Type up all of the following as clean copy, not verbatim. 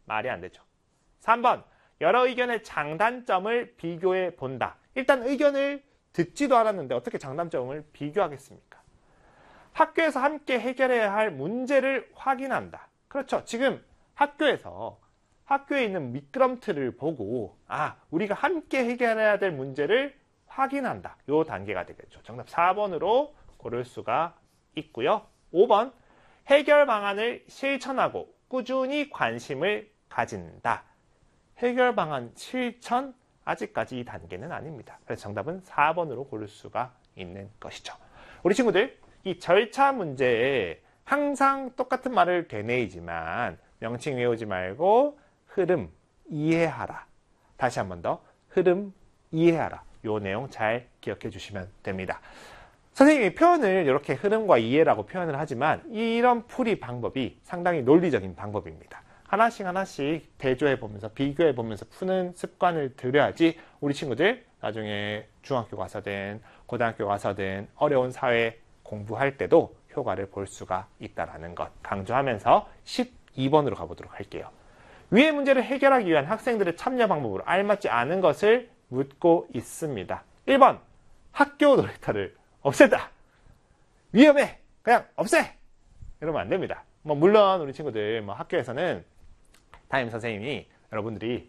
말이 안 되죠. 3번, 여러 의견의 장단점을 비교해 본다. 일단 의견을 듣지도 않았는데 어떻게 장단점을 비교하겠습니까? 학교에서 함께 해결해야 할 문제를 확인한다. 그렇죠. 지금 학교에서 학교에 있는 미끄럼틀을 보고 우리가 함께 해결해야 될 문제를 확인한다. 요 단계가 되겠죠. 정답 4번으로 고를 수가 있고요. 5번, 해결 방안을 실천하고 꾸준히 관심을 가진다. 해결 방안 실천, 아직까지 이 단계는 아닙니다. 그래서 정답은 4번으로 고를 수가 있는 것이죠. 우리 친구들, 이 절차 문제에 항상 똑같은 말을 되뇌이지만 명칭 외우지 말고 흐름 이해하라. 다시 한 번 더, 흐름 이해하라. 요 내용 잘 기억해 주시면 됩니다. 선생님이 표현을 이렇게 흐름과 이해라고 표현을 하지만 이런 풀이 방법이 상당히 논리적인 방법입니다. 하나씩 대조해 보면서 비교해 보면서 푸는 습관을 들여야지 우리 친구들 나중에 중학교 가서든 고등학교 가서든 어려운 사회 공부할 때도 효과를 볼 수가 있다는 것 강조하면서 12번으로 가보도록 할게요. 위의 문제를 해결하기 위한 학생들의 참여 방법으로 알맞지 않은 것을 묻고 있습니다. 1번, 학교 놀이터를 없앤다. 위험해. 그냥 없애. 이러면 안 됩니다. 물론 우리 친구들 학교에서는 담임 선생님이 여러분들이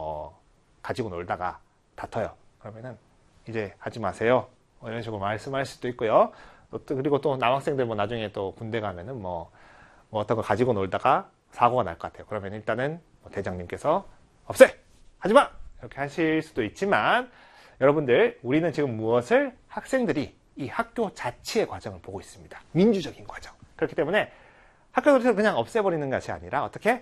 가지고 놀다가 다퉈요. 그러면은 이제 하지 마세요. 이런 식으로 말씀할 수도 있고요. 그리고 또 남학생들 나중에 또 군대 가면은 어떤 거 가지고 놀다가 사고가 날 것 같아요. 그러면 일단은 대장님께서 없애! 하지 마! 이렇게 하실 수도 있지만 여러분들, 우리는 지금 무엇을 학생들이 이 학교 자치의 과정을 보고 있습니다. 민주적인 과정. 그렇기 때문에 학교 놀이터를 그냥 없애버리는 것이 아니라 어떻게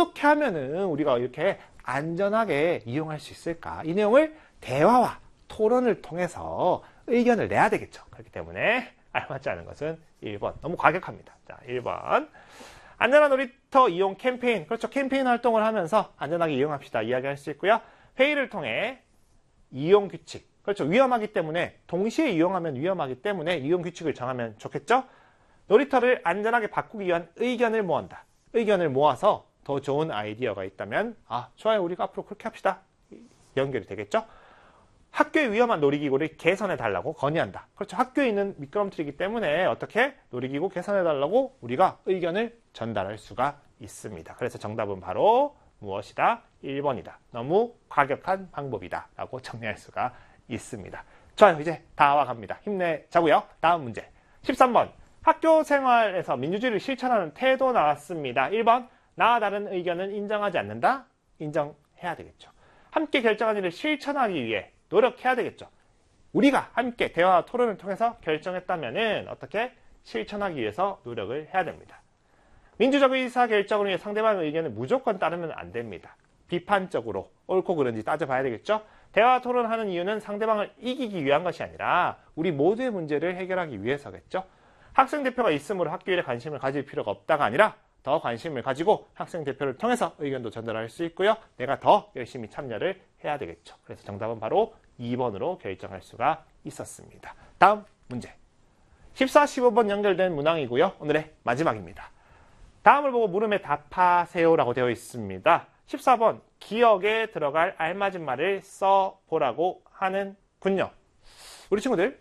하면은 우리가 이렇게 안전하게 이용할 수 있을까? 이 내용을 대화와 토론을 통해서 의견을 내야 되겠죠. 그렇기 때문에 알맞지 않은 것은 1번. 너무 과격합니다. 자, 1번. 안전한 놀이터 이용 캠페인. 그렇죠. 캠페인 활동을 하면서 안전하게 이용합시다. 이야기할 수 있고요. 회의를 통해 이용 규칙. 그렇죠. 위험하기 때문에 동시에 이용하면 위험하기 때문에 이용 규칙을 정하면 좋겠죠. 놀이터를 안전하게 바꾸기 위한 의견을 모은다. 의견을 모아서 더 좋은 아이디어가 있다면 좋아요. 우리가 앞으로 그렇게 합시다. 연결이 되겠죠. 학교의 위험한 놀이기구를 개선해달라고 건의한다. 그렇죠. 학교에 있는 미끄럼틀이기 때문에 어떻게 놀이기구 개선해달라고 우리가 의견을 전달할 수가 있습니다. 그래서 정답은 바로 무엇이다? 1번이다. 너무 과격한 방법이다. 라고 정리할 수가 있습니다. 좋아요. 이제 다 와갑니다. 힘내자고요. 다음 문제. 13번. 학교 생활에서 민주주의를 실천하는 태도 나왔습니다. 1번. 나와 다른 의견은 인정하지 않는다? 인정해야 되겠죠. 함께 결정한 일을 실천하기 위해 노력해야 되겠죠. 우리가 함께 대화와 토론을 통해서 결정했다면은 어떻게 실천하기 위해서 노력을 해야 됩니다. 민주적 의사결정을 위해 상대방의 의견을 무조건 따르면 안 됩니다. 비판적으로 옳고 그른지 따져봐야 되겠죠. 대화 토론하는 이유는 상대방을 이기기 위한 것이 아니라 우리 모두의 문제를 해결하기 위해서겠죠. 학생 대표가 있으므로 학교 일에 관심을 가질 필요가 없다가 아니라 더 관심을 가지고 학생 대표를 통해서 의견도 전달할 수 있고요. 내가 더 열심히 참여를 해야 되겠죠. 그래서 정답은 바로 2번으로 결정할 수가 있었습니다. 다음 문제. 14, 15번 연결된 문항이고요. 오늘의 마지막입니다. 다음을 보고 물음에 답하세요 라고 되어 있습니다. 14번. 기억에 들어갈 알맞은 말을 써보라고 하는군요. 우리 친구들,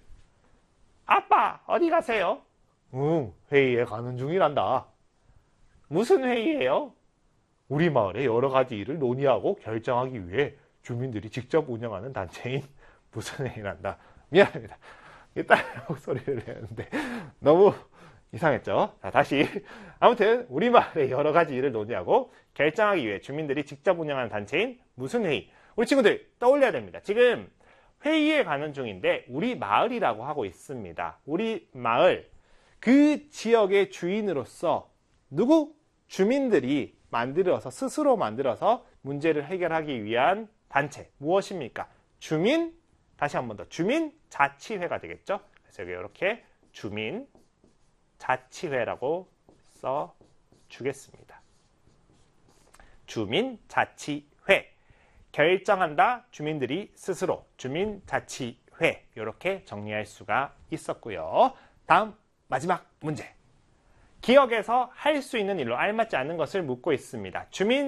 아빠 어디 가세요? 회의에 가는 중이란다. 무슨 회의예요? 우리 마을의 여러 가지 일을 논의하고 결정하기 위해 주민들이 직접 운영하는 단체인 무슨 회의란다. 미안합니다. 딸 목소리를 내는데 너무 이상했죠? 자, 다시. 아무튼 우리 마을의 여러 가지 일을 논의하고 결정하기 위해 주민들이 직접 운영하는 단체인 무슨 회의. 우리 친구들 떠올려야 됩니다. 지금 회의에 가는 중인데 우리 마을이라고 하고 있습니다. 우리 마을, 그 지역의 주인으로서 누구? 주민들이 스스로 만들어서 문제를 해결하기 위한 단체. 무엇입니까? 주민, 다시 한 번 더. 주민자치회가 되겠죠? 그래서 여기 이렇게 주민자치회라고 써주겠습니다. 주민자치회. 결정한다. 주민들이 스스로. 주민자치회. 이렇게 정리할 수가 있었고요. 다음 마지막 문제. 기억에서 할 수 있는 일로 알맞지 않는 것을 묻고 있습니다. 주민